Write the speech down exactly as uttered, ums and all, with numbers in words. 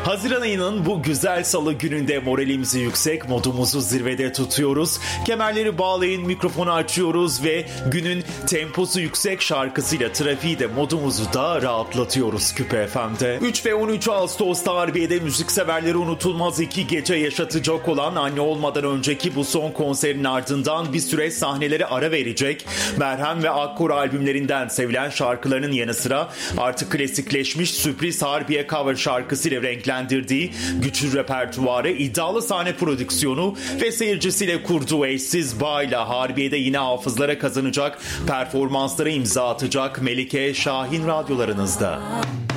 Haziran ayının bu güzel salı gününde moralimizi yüksek, modumuzu zirvede tutuyoruz. Kemerleri bağlayın, mikrofonu açıyoruz ve günün temposu yüksek şarkısıyla trafiği de modumuzu da rahatlatıyoruz Küpe F M'de. üç ve on üç Ağustos'ta Harbiye'de müzikseverleri unutulmaz iki gece yaşatacak olan Anne Olmadan önceki bu son konserin ardından bir süre sahnelere ara verecek. Merhem ve Akkor albümlerinden sevilen şarkılarının yanı sıra artık klasikleşmiş Sürpriz Harbiye cover şarkısıyla renklendirdiği güçlü repertuarı, iddialı sahne prodüksiyonu ve seyircisiyle kurduğu eşsiz bağıyla Harbiye'de yine hafızlara kazanacak performanslara imza atacak Melike Şahin radyolarınızda.